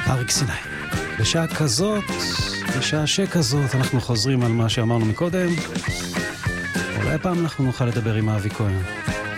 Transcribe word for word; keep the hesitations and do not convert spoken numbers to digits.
אריק סיני. בשעה כזאת, בשעה שכזאת, אנחנו חוזרים על מה שאמרנו מקודם. אולי פעם אנחנו נוכל לדבר עם אבי כהן.